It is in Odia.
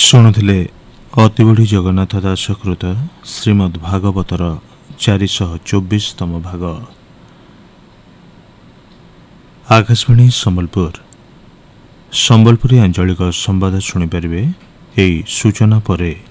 ଶୁଣୁଥିଲେ ଅତିବଡ଼ି ଜଗନ୍ନାଥ ଦାସ କୃତ ଶ୍ରୀମଦ୍ ଭାଗବତର 424ତମ ଭାଗ। ଆକାଶବାଣୀ ସମ୍ବଲପୁରୀ ଆଞ୍ଚଳିକ ସମ୍ବାଦ ଶୁଣିପାରିବେ। ଏହି ସୂଚନା ପରେ